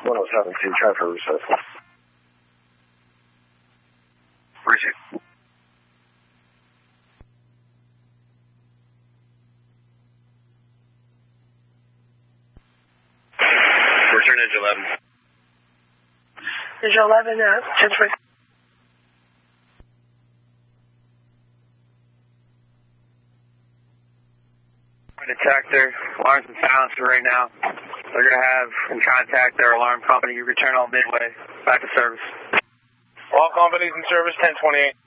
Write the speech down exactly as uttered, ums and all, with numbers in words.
one oh seven two, try for reset. Receive. Return Edge eleven. Edge eleven, uh, ten three. Detector, alarms and silencer right now. They're going to have in contact their alarm company. You return all midway. Back to service. All companies in service, ten twenty-eight.